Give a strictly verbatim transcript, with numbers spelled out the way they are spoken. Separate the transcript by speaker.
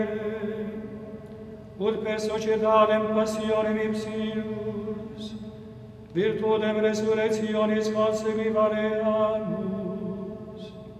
Speaker 1: ut per societatem passionem ipsius, virtutem resurrectionis conseguivareamus,